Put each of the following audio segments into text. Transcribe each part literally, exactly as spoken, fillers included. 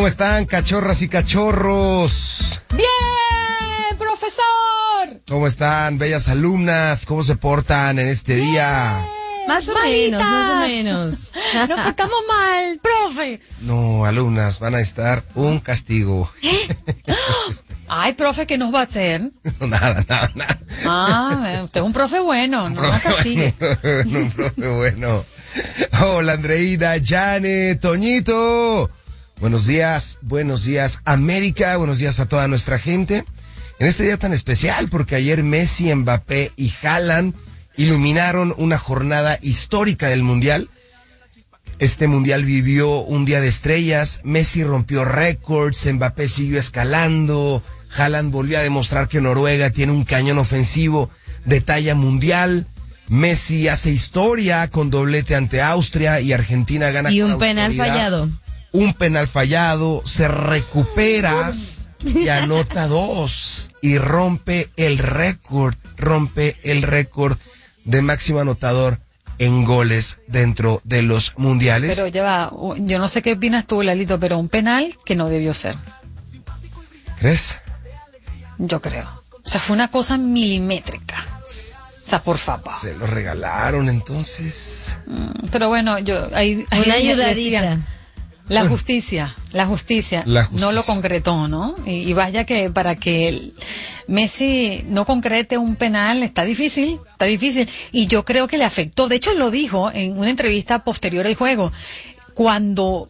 ¿Cómo están, cachorras y cachorros? ¡Bien, profesor! ¿Cómo están, bellas alumnas? ¿Cómo se portan en este Bien. día? Más o Malitas. menos, más o menos. Nos portamos mal, profe. No, alumnas, van a estar un castigo. Ay, profe, ¿qué nos va a hacer? No, nada, nada, nada. Ah, usted es un profe bueno, no nos castigue. Bueno, un profe bueno. Hola, Andreina, Jane, Toñito. Buenos días, buenos días, América. Buenos días a toda nuestra gente. En este día tan especial, porque ayer Messi, Mbappé y Haaland iluminaron una jornada histórica del Mundial. Este Mundial vivió un día de estrellas. Messi rompió récords, Mbappé siguió escalando, Haaland volvió a demostrar que Noruega tiene un cañón ofensivo de talla mundial. Messi hace historia con doblete ante Austria y Argentina gana Y con un penal autoridad. fallado. Un penal fallado, se recupera y anota dos y rompe el récord, rompe el récord de máximo anotador en goles dentro de los mundiales. Pero lleva, yo no sé qué opinas tú, Lalito, pero un penal que no debió ser. ¿Crees? Yo creo. O sea, fue una cosa milimétrica. O sea, por favor. Se lo regalaron entonces. Mm, Pero bueno, yo ahí, ahí Una decía, ayudadita. La justicia, la justicia, La justicia. no lo concretó, ¿no? Y, y vaya que para que el Messi no concrete un penal está difícil, está difícil. Y yo creo que le afectó. De hecho, lo dijo en una entrevista posterior al juego. Cuando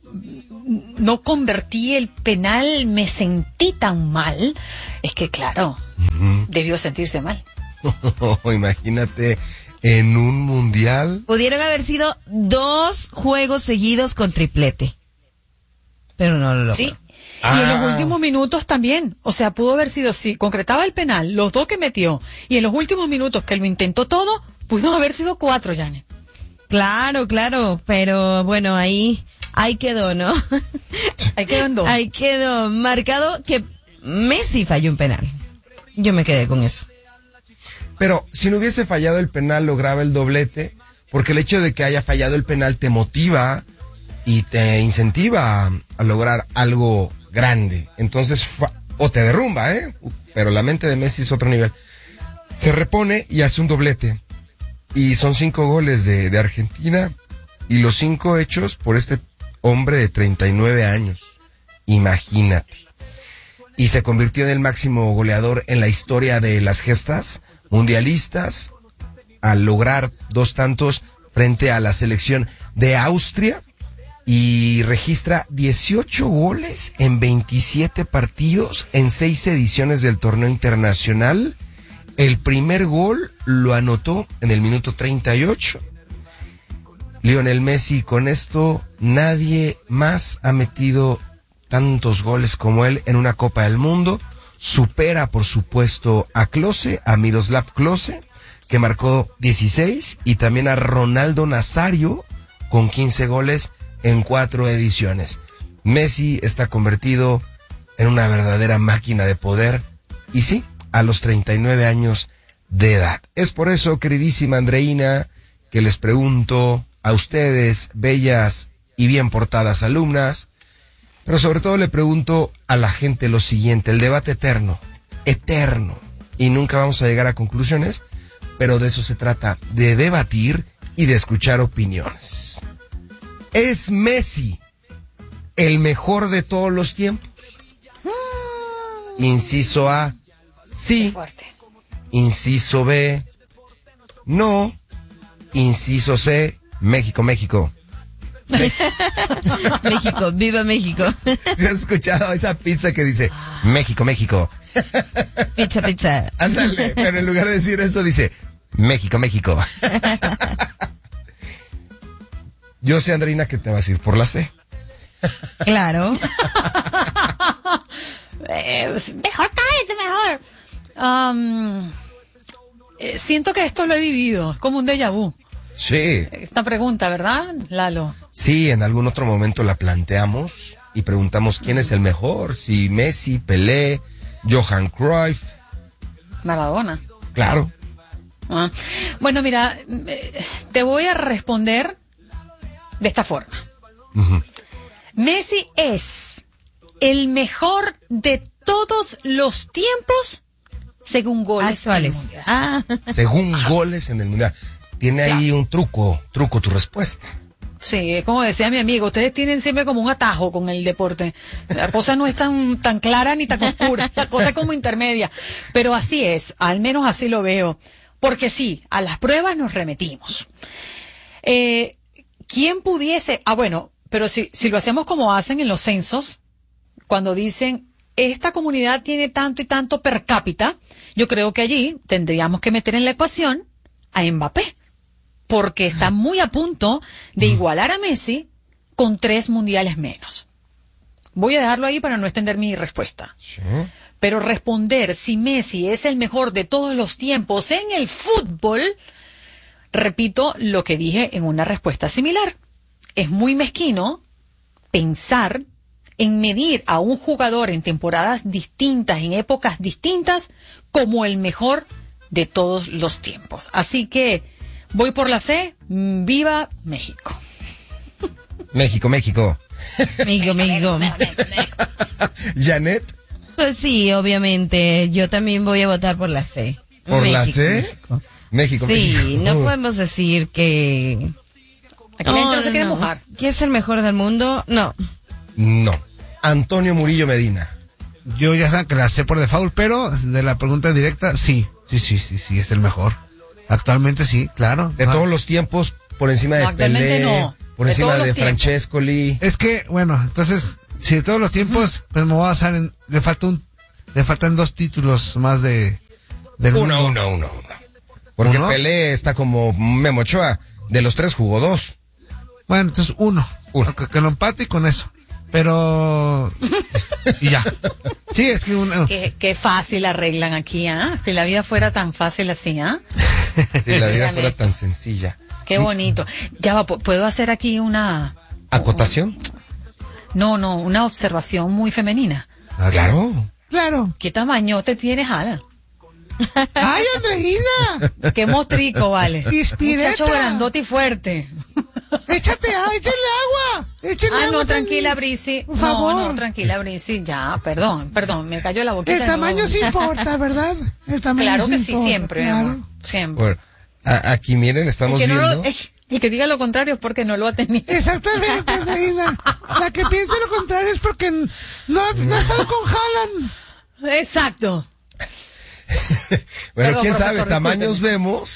no convertí el penal, me sentí tan mal. Es que, claro, uh-huh. debió sentirse mal. Imagínate, en un mundial. Pudieron haber sido dos juegos seguidos con triplete. Pero no lo logró. Sí. Ah. Y en los últimos minutos también. O sea, pudo haber sido, si concretaba el penal, los dos que metió, y en los últimos minutos que lo intentó todo, pudo haber sido cuatro, Janet. Claro, claro, pero bueno, ahí, ahí quedó, ¿no? Ahí quedó en dos. Ahí quedó marcado que Messi falló un penal. Yo me quedé con eso. Pero si no hubiese fallado el penal, lograba el doblete, porque el hecho de que haya fallado el penal te motiva y te incentiva a, a lograr algo grande. Entonces, fa- o te derrumba, ¿eh? Pero la mente de Messi es otro nivel. Se repone y hace un doblete. Y son cinco goles de, de Argentina, y los cinco hechos por este hombre de treinta y nueve años. Imagínate. Y se convirtió en el máximo goleador en la historia de las gestas mundialistas, al lograr dos tantos frente a la selección de Austria, y registra dieciocho goles en veintisiete partidos en seis ediciones del torneo internacional. El primer gol lo anotó en el minuto treinta y ocho. Lionel Messi, con esto nadie más ha metido tantos goles como él en una Copa del Mundo. Supera, por supuesto, a Klose, a Miroslav Klose, que marcó dieciséis, y también a Ronaldo Nazario, con quince goles en cuatro ediciones. Messi está convertido en una verdadera máquina de poder, y sí, a los treinta y nueve años de edad. Es por eso, queridísima Andreina, que les pregunto a ustedes, bellas y bien portadas alumnas, pero sobre todo le pregunto a la gente lo siguiente, el debate eterno, eterno, y nunca vamos a llegar a conclusiones, pero de eso se trata, de debatir y de escuchar opiniones. ¿Es Messi el mejor de todos los tiempos? Mm. Inciso A, sí. Inciso B, no. Inciso C, México, México. México, viva México. ¿Has escuchado esa pizza que dice México, México? Pizza, pizza. Ándale, pero en lugar de decir eso dice México, México. Yo sé, Andreina, que te vas a ir por la C. Claro. eh, mejor cállate, mejor. Um, eh, siento que esto lo he vivido, es como un déjà vu. Sí. Esta pregunta, ¿verdad, Lalo? Sí, en algún otro momento la planteamos y preguntamos quién es el mejor, si Messi, Pelé, Johan Cruyff. Maradona. Claro. Ah. Bueno, mira, te voy a responder de esta forma. Uh-huh. Messi es el mejor de todos los tiempos según goles actuales. Ah. Según goles en el mundial. Tiene ahí un truco, truco tu respuesta. Sí, como decía mi amigo, ustedes tienen siempre como un atajo con el deporte. La cosa no es tan, tan clara ni tan oscura, la cosa es como intermedia. Pero así es, al menos así lo veo. Porque sí, a las pruebas nos remetimos. Eh, ¿Quién pudiese? Ah, bueno, pero si, si lo hacemos como hacen en los censos, cuando dicen, esta comunidad tiene tanto y tanto per cápita, yo creo que allí tendríamos que meter en la ecuación a Mbappé. Porque está muy a punto de igualar a Messi con tres mundiales menos. Voy a dejarlo ahí para no extender mi respuesta. Sí. Pero responder si Messi es el mejor de todos los tiempos en el fútbol, repito lo que dije en una respuesta similar. Es muy mezquino pensar en medir a un jugador en temporadas distintas, en épocas distintas, como el mejor de todos los tiempos. Así que voy por la C, viva México. México, México. México, México. Janet. Pues sí, obviamente. Yo también voy a votar por la C. ¿Por México, la C? México. México, Sí, México. no podemos decir que... Aquí la gente no se quiere mojar. ¿Quién es el mejor del mundo? No. No. Antonio Murillo Medina. Yo ya saben que la sé por default, pero de la pregunta directa, sí. Sí, sí, sí, sí, es el mejor. Actualmente sí, claro. De Ah. todos los tiempos, por encima de No, actualmente Pelé, no. por De encima todos de los tiempos. Francescoli. Es que, bueno, entonces, si de todos los tiempos, pues me voy a basar en, le falta un, le faltan dos títulos más de, del Uno, mundo. uno, uno, uno. Porque ¿Uno? Pelé está como Memo Ochoa. De los tres jugó dos. Bueno, entonces uno. Uno. Que, que lo empate y con eso. Pero, y ya. Sí, es que uno, Qué, qué fácil arreglan aquí, ¿ah? Si la vida fuera tan fácil así, ¿ah? Si la vida Dígame. fuera tan sencilla. Qué bonito. Ya va, ¿pu- ¿puedo hacer aquí una... ¿Acotación? No, no, una observación muy femenina? Ah, claro. claro. ¿Qué tamañote tienes, Alan? ¡Ay, Andreina! Qué mostrico, vale. Ispireta. Muchacho grandote y fuerte. Échate, ah, échale agua. Échale Ah, agua. no, tranquila, Sandy. Brisi. Por favor. No, no, tranquila, Brisi. Ya, perdón, perdón, me cayó la boquita. El de tamaño nuevo. sí importa, ¿verdad? El tamaño Claro que sí, importa, siempre, mi claro. amor. Siempre. Bueno, a- aquí miren, estamos el, que no viendo. lo, eh, el que diga lo contrario es porque no lo ha tenido. Exactamente, Andreina. La que piensa lo contrario es porque no, no ha estado con Haaland. Exacto. Bueno, Perdón, quién sabe, profesor, tamaños discúlpeme.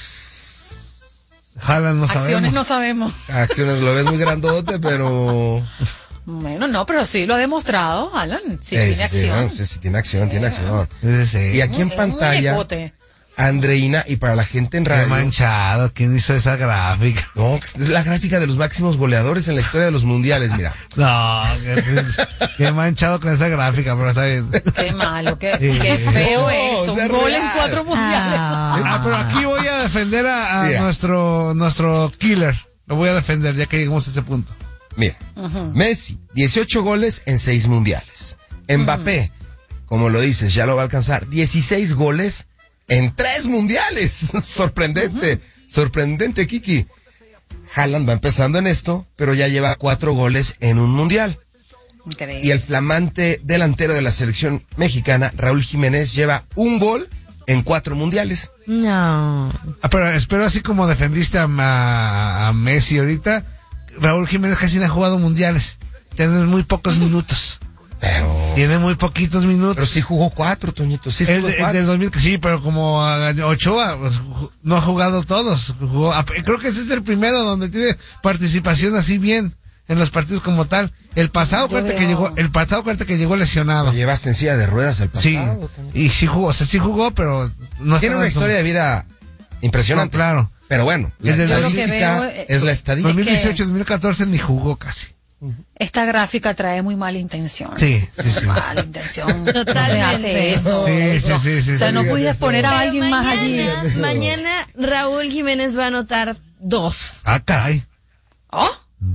vemos. Haaland no Acciones sabemos. no sabemos. Acciones lo ves muy grandote, pero. Bueno, no, pero sí lo ha demostrado, Alan. Sí, Eh, tiene sí, acción. no, sí, sí, tiene acción, tiene acción. Sí, sí. Y aquí en Es un pantalla, muñecote. Andreina, y para la gente en Qué radio. manchado, ¿quién hizo esa gráfica? No, es la gráfica de los máximos goleadores en la historia de los mundiales, mira. No, qué, qué manchado con esa gráfica, pero está bien. Qué malo, qué, Sí. qué feo No, es. es Un gol en real. cuatro mundiales. Ah, pero aquí voy a defender a, a Mira. nuestro nuestro killer. Lo voy a defender ya que llegamos a ese punto. Mira, Messi, dieciocho goles en seis mundiales. Mbappé, como lo dices, ya lo va a alcanzar, dieciséis goles en tres mundiales. Sorprendente, sorprendente, Kiki. Haaland va empezando en esto, pero ya lleva cuatro goles en un mundial. Increíble. Y el flamante delantero de la selección mexicana, Raúl Jiménez, lleva un gol en cuatro mundiales. No. Ah, pero espero así como defendiste a, a, a Messi ahorita, Raúl Jiménez casi no ha jugado mundiales. Tiene muy pocos minutos. Pero, Tiene muy poquitos minutos. pero sí jugó cuatro, Toñito. Sí el, estuvo el cuatro. del dos mil, sí, pero como a Ochoa pues, ju- no ha jugado todos. Jugó- a- creo que ese es el primero donde tiene participación así bien en los partidos como tal. El pasado, Yo acuérdate que veo- llegó, el pasado, acuérdate que llegó lesionado. Llevaste en silla de ruedas el Sí, pasado. Toñito. y sí jugó, o sea, sí jugó, pero no Tiene estaba una en su- historia de vida impresionante. No, claro. Pero bueno, la Es de la- estadística Yo lo que veo, eh, es la estadística. dos mil dieciocho, dos mil catorce ni jugó casi. Esta gráfica trae muy mala intención. Sí, sí, sí. Mala intención. No se Totalmente. hace eso. Sí, sí, No. sí, sí, o sea, sí, no digan puedes eso. poner a Pero alguien más allí. mañana, mañana Raúl Jiménez va a anotar dos. Ah, caray. ¿Oh?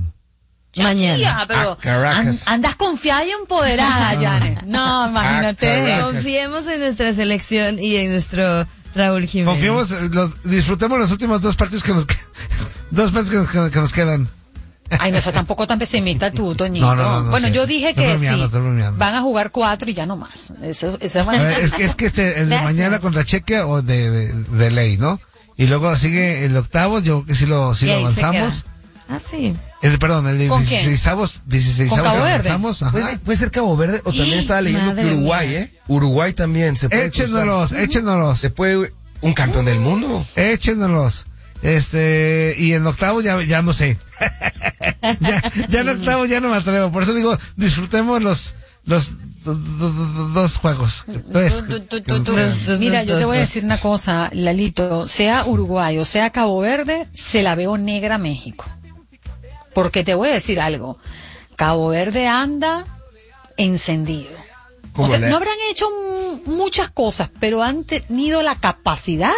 Mañana. Chía, pero Ah, Caracas. an- andas confiada y empoderada, Janet. No, imagínate. Caracas. Confiemos en nuestra selección y en nuestro Raúl Jiménez. Confiemos, eh, los, disfrutemos los últimos dos partidos que nos que- dos partidos que nos, que nos quedan. Ay, no, eso tampoco tan pesimista tú, Toñito. No, no, no, no, bueno, sí. yo dije Estoy que bromeando, sí. estoy bromeando. Van a jugar cuatro y ya no más. Eso, eso es A ver, es que, es que este, el de Gracias. mañana contra Chequia o de, de, de ley, ¿no? Y luego sigue el octavo, yo creo que sí lo, sí Y lo ahí se avanzamos. queda. Ah, sí. El, perdón, el de ¿Con quién? dieciséisavos, dieciséisavos ¿Con Cabo que Verde? avanzamos. Ajá. Puede, puede ser Cabo Verde o también estaba leyendo que Madre Uruguay, mía. ¿eh? Uruguay también se puede Échenos, cruzar. échenos. Se puede un campeón del mundo. Échenos. Este, y en octavo ya, ya no sé. ya, ya en octavo ya no me atrevo. Por eso digo, disfrutemos los, los do- do- do- dos juegos. Tres. Tu, tu, que tu, nos tu. quedan. Dos, Mira, dos, yo te dos, voy a dos. decir una cosa, Lalito, sea Uruguay o sea Cabo Verde, se la veo negra a México. Porque te voy a decir algo, Cabo Verde anda encendido. O ¿Cómo sea, le- no habrán hecho m- muchas cosas, pero han tenido la capacidad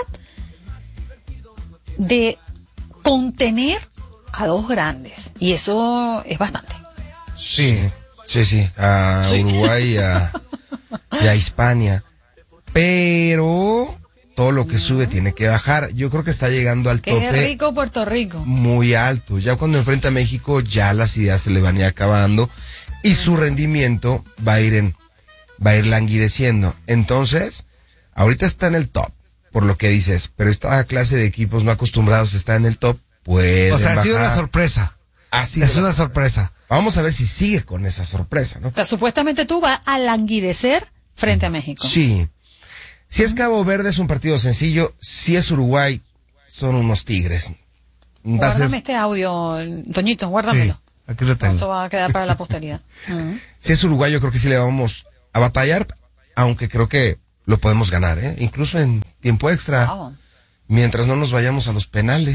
de contener a dos grandes. Y eso es bastante. Sí, sí, sí, a Sí. Uruguay y a, y a Hispania. Pero todo lo que sube tiene que bajar. Yo creo que está llegando al Qué tope rico Puerto Rico. muy alto. Ya cuando enfrenta a México, ya las ideas se le van a ir acabando y su rendimiento va a ir en, va a ir languideciendo. Entonces, ahorita está en el top, por lo que dices, pero esta clase de equipos no acostumbrados a estar en el top, pueden O sea, ha sido bajar. una sorpresa. Ha sido Es una- una sorpresa. Vamos a ver si sigue con esa sorpresa, ¿no? O sea, supuestamente tú vas a languidecer frente a México. Sí. Si es Cabo Verde es un partido sencillo, si es Uruguay son unos tigres. Va a Guárdame ser- este audio, Toñito, guárdamelo. Sí, aquí lo Eso tengo. va a quedar para la posteridad. Ujú. si es Uruguay yo creo que sí le vamos a batallar, aunque creo que lo podemos ganar, ¿eh? Incluso en tiempo extra, Wow. mientras no nos vayamos a los penales.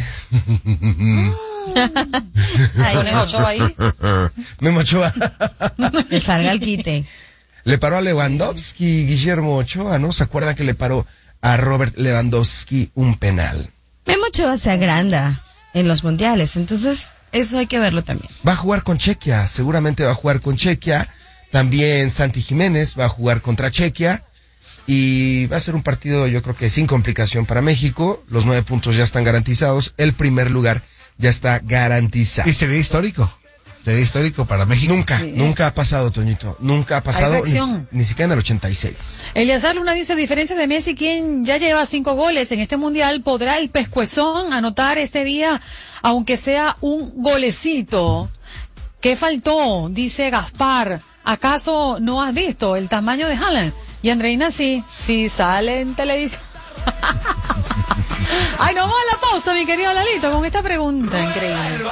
Ay, Pones ocho ahí. Memo Ochoa que salga el quite. le paró a Lewandowski, Guillermo Ochoa, ¿no? ¿Se acuerdan que le paró a Robert Lewandowski un penal? Memo Ochoa se agranda en los mundiales, entonces eso hay que verlo también. Va a jugar con Chequia, seguramente va a jugar con Chequia. También Santi Jiménez va a jugar contra Chequia. Y va a ser un partido, yo creo que sin complicación para México. Los nueve puntos ya están garantizados. El primer lugar ya está garantizado. Y sería histórico. Sería histórico para México. Nunca, Sí. nunca ha pasado, Toñito. Nunca ha pasado, ni, reacción. ni siquiera en el ochenta y seis. Eliazar Luna dice, a diferencia de Messi, quien ya lleva cinco goles en este mundial, podrá el pescuezón anotar este día, aunque sea un golecito. ¿Qué faltó? Dice Gaspar. ¿Acaso no has visto el tamaño de Haaland? Y Andreina sí, sí sale en televisión. Ay, no vamos a la pausa, mi querido Lalito, con esta pregunta increíble.